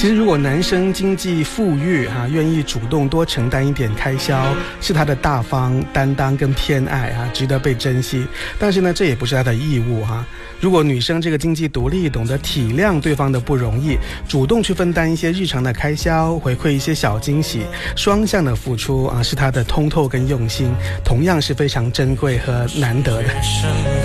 其实如果男生经济富裕愿意主动多承担一点开销，是他的大方担当跟偏爱值得被珍惜。但是呢，这也不是他的义务如果女生这个经济独立，懂得体谅对方的不容易，主动去分担一些日常的开销，回馈一些小惊喜，双向的付出是她的通透跟用心，同样是非常珍贵和难得的。